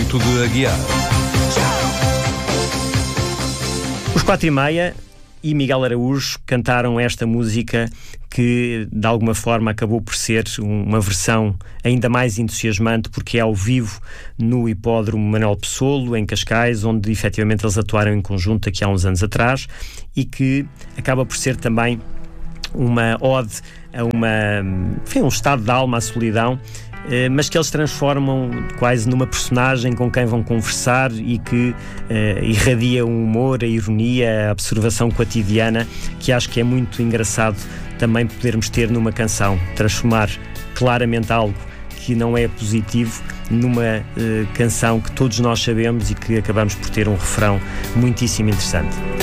Pinto de Aguiar. Os 4:30 e Miguel Araújo cantaram esta música que, de alguma forma, acabou por ser uma versão ainda mais entusiasmante, porque é ao vivo no Hipódromo Manuel Pessolo, em Cascais, onde efetivamente eles atuaram em conjunto aqui há uns anos atrás, e que acaba por ser também uma ode a um estado de alma, à solidão, mas que eles transformam quase numa personagem com quem vão conversar e que irradia o humor, a ironia, a observação cotidiana, que acho que é muito engraçado também podermos ter numa canção, transformar claramente algo que não é positivo numa canção que todos nós sabemos e que acabamos por ter um refrão muitíssimo interessante.